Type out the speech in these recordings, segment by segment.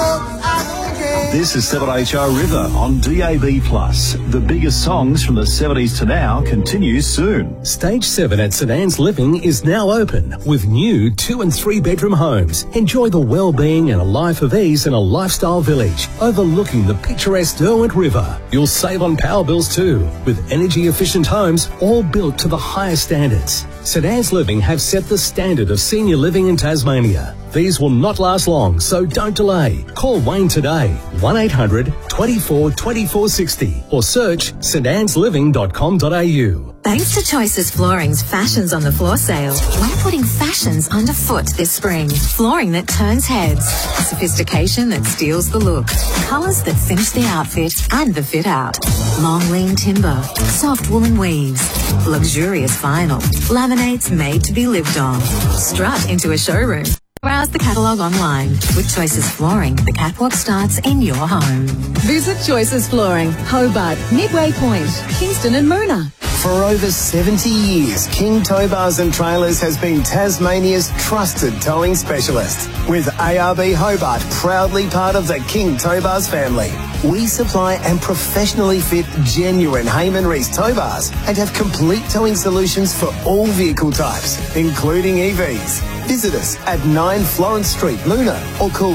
This is 7HO River on DAB+. The biggest songs from the 70s to now continues soon. Stage 7 at St Anne's Living is now open with new 2 and 3 bedroom homes. Enjoy the well-being and a life of ease in a lifestyle village overlooking the picturesque Derwent River. You'll save on power bills too, with energy-efficient homes all built to the highest standards. St Anne's Living have set the standard of senior living in Tasmania. These will not last long, so don't delay. Call Wayne today, 1800 24 24 60, or search stannesliving.com.au. Thanks to Choices Flooring's Fashions on the Floor sale, we're putting fashions underfoot this spring. Flooring that turns heads, sophistication that steals the look, colours that finish the outfit and the fit out. Long lean timber, soft woolen weaves, luxurious vinyl, laminates made to be lived on. Strut into a showroom. Browse the catalogue online. With Choices Flooring, the catwalk starts in your home. Visit Choices Flooring, Hobart, Midway Point, Kingston and Moona. For over 70 years, King Tow Bars and Trailers has been Tasmania's trusted towing specialist, with ARB Hobart proudly part of the King Tow Bars family. We supply and professionally fit genuine Hayman Reese tow bars and have complete towing solutions for all vehicle types, including EVs. Visit us at 9 Florence Street, Moona, or call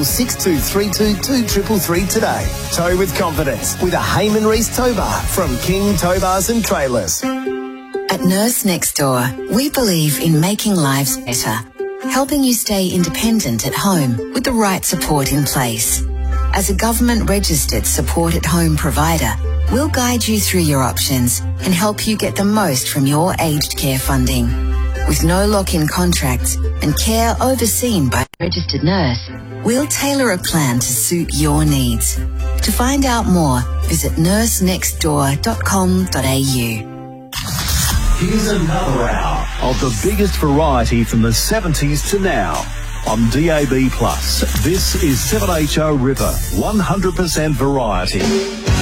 6232 today. Tow with confidence with a Hayman Reese tow bar from King Tow Bars and Trailers. At Nurse Next Door, we believe in making lives better, helping you stay independent at home with the right support in place. As a government-registered support-at-home provider, we'll guide you through your options and help you get the most from your aged care funding. With no lock-in contracts and care overseen by a registered nurse, we'll tailor a plan to suit your needs. To find out more, visit nursenextdoor.com.au. Here's another hour of the biggest variety from the 70s to now on DAB+. This is 7HO River, 100% variety.